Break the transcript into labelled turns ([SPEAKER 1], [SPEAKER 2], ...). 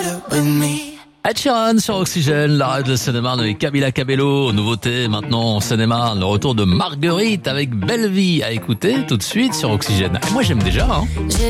[SPEAKER 1] Ed Sheeran sur Oxygène, la radio de Seine-et-Marne avec Camila Cabello. Nouveauté maintenant Seine-et-Marne, le retour de Marguerite avec Belle Vie à écouter tout de suite sur Oxygène. Et moi j'aime déjà.